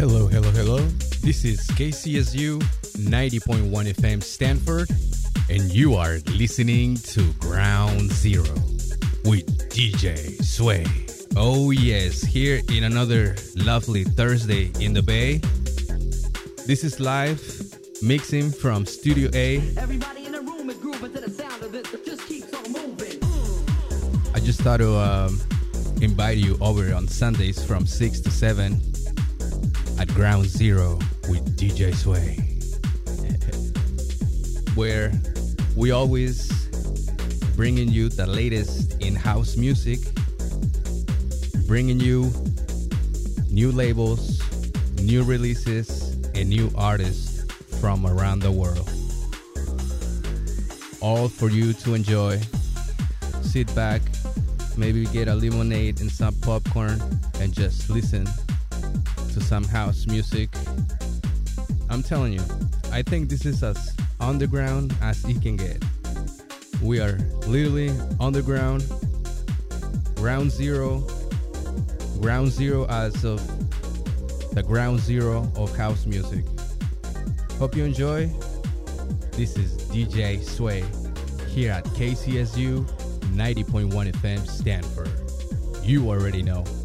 Hello, hello, hello. This is KCSU 90.1 FM Stanford, and you are listening to Ground Zero with DJ Sway. Oh, yes, here in another lovely Thursday in the Bay. This is live mixing from Studio A. Everybody in the room is grooving to the sound of this. It just keeps on moving. I just thought to invite you over on Sundays from 6 to 7 at Ground Zero with DJ Sway, where we always bringing you the latest in house music, bringing you new labels, new releases, and new artists from around the world. All for you to enjoy. Sit back, maybe get a lemonade and some popcorn and just listen to some house music. I'm telling you, I think this is as underground as it can get. We are literally underground, ground zero as of the ground zero of house music. Hope you enjoy. This is DJ Sway here at KCSU 90.1 FM Stanford. You already know.